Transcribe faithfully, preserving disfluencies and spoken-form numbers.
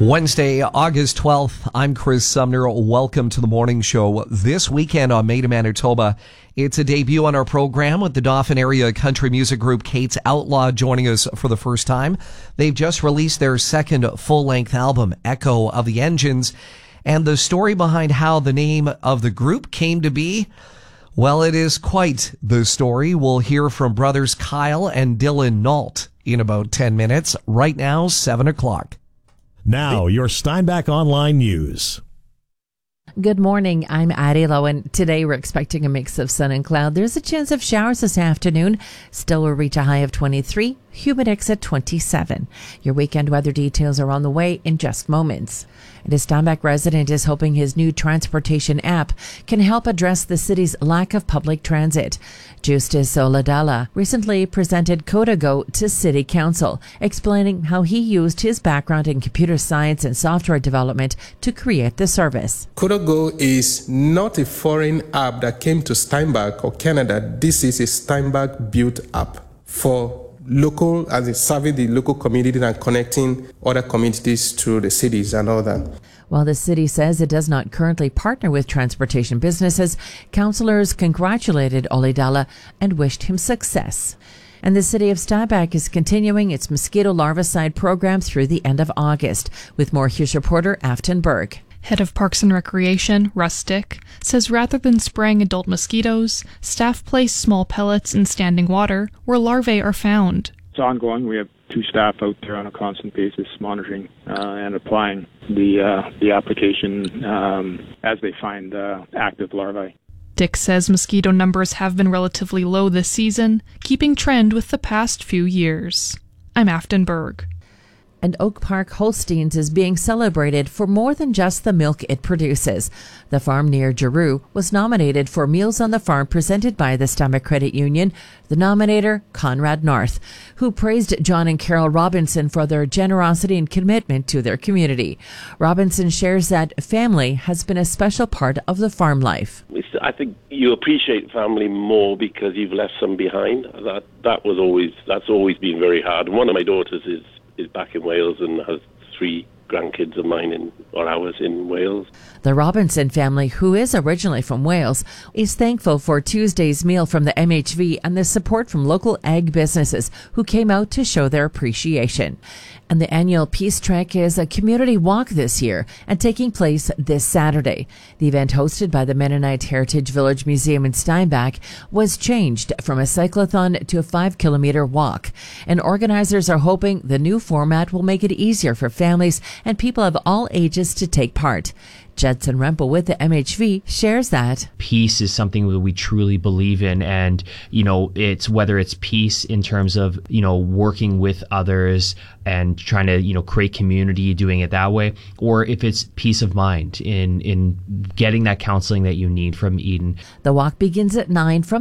Wednesday, August twelfth, I'm Chris Sumner. Welcome to the morning show. This weekend on Made in Manitoba, it's a debut on our program with the Dauphin area country music group Kate's Outlaw joining us for the first time. They've just released their second full-length album, Echo of the Engines, and the story behind how the name of the group came to be, well, it is quite the story. We'll hear from brothers Kyle and Dylan Nault in about ten minutes. Right now, seven o'clock. Now, your Steinbach Online News. Good morning. I'm Addie Lowen. Today, we're expecting a mix of sun and cloud. There's a chance of showers this afternoon. Still will reach a high of twenty-three. Humidex at twenty-seven. Your weekend weather details are on the way in just moments. And a Steinbach resident is hoping his new transportation app can help address the city's lack of public transit. Justus Oladala recently presented Codago to City Council, explaining how he used his background in computer science and software development to create the service. Codago is not a foreign app that came to Steinbach or Canada. This is a Steinbach-built app for local, as in serving the local community and connecting other communities to the cities and all that. While the city says it does not currently partner with transportation businesses, councillors congratulated Oladala and wished him success. And the city of Steinbach is continuing its mosquito larvicide program through the end of August. With more, here's reporter Afton Berg. Head of Parks and Recreation, Russ Dick, says rather than spraying adult mosquitoes, staff place small pellets in standing water where larvae are found. It's ongoing. We have two staff out there on a constant basis monitoring uh, and applying the uh, the application um, as they find uh, active larvae. Dick says mosquito numbers have been relatively low this season, keeping trend with the past few years. I'm Afton Berg. And Oak Park Holsteins is being celebrated for more than just the milk it produces. The farm near Giroux was nominated for Meals on the Farm presented by the Steinbach Credit Union. The nominator, Conrad North, who praised John and Carol Robinson for their generosity and commitment to their community. Robinson shares that family has been a special part of the farm life. I think you appreciate family more because you've left some behind. That that was always that's always been very hard. One of my daughters is is back in Wales and has three grandkids of mine in, or ours in Wales. The Robinson family, who is originally from Wales, is thankful for Tuesday's meal from the M H V and the support from local ag businesses who came out to show their appreciation. And the annual Peace Trek is a community walk this year and taking place this Saturday. The event, hosted by the Mennonite Heritage Village Museum in Steinbach, was changed from a cyclothon to a five-kilometer walk. And organizers are hoping the new format will make it easier for families and people of all ages to take part. Judson Rempel with the M H V shares that peace is something that we truly believe in, and you know, it's whether it's peace in terms of, you know, working with others and trying to, you know, create community, doing it that way, or if it's peace of mind in in getting that counseling that you need from Eden. The walk begins at nine from